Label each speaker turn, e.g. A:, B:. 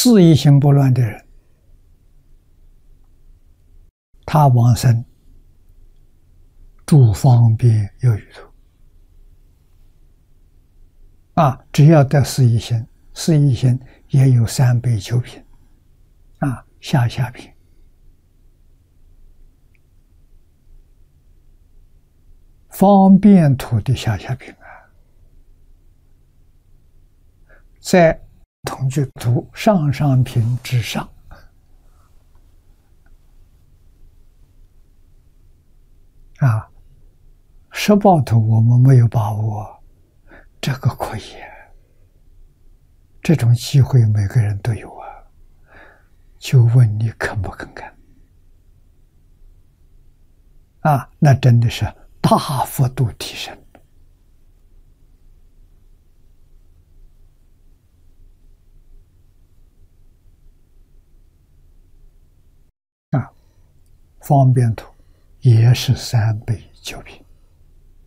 A: 四意心不乱的人，他往生诸方便有余土只要得四意心，四意心也有390品下品。方便土的下品在同居土上品之上十报土我们没有把握，这个可以，这种机会每个人都有就问你肯不肯干那真的是大幅度提升方便土也是390品